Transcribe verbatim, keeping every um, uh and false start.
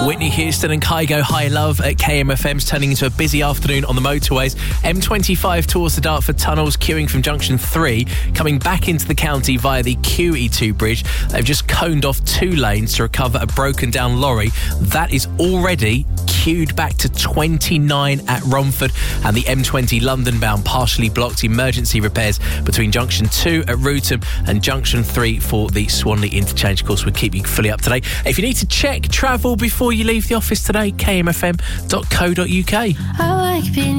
Whitney Houston and Kygo High Love at K M F M's turning into a busy afternoon on the motorways. M twenty-five towards the Dartford tunnels, queuing from junction three, coming back into the county via the Q E two bridge. They've just coned off two lanes to recover a broken down lorry. That is already queued back to twenty-nine at Romford, and the M twenty London bound partially blocked. Emergency repairs between junction two at Rootham and junction three for the Swanley interchange. Of course, we'll keep you fully up to date. If you need to check travel before you leave the office today, k m f m dot co dot u k. I like being